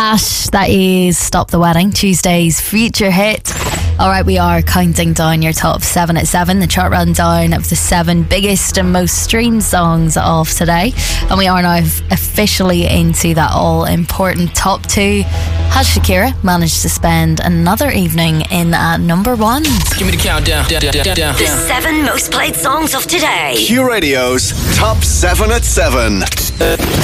Ash, that is Stop the Wedding, Tuesday's feature hit. Alright, we are counting down your top 7 at 7, the chart rundown of the 7 biggest and most streamed songs of today. And we are now officially into that all-important top 2. Has Shakira managed to spend another evening in at number 1? Give me the countdown. The 7 most played songs of today. Q Radio's top 7 at 7.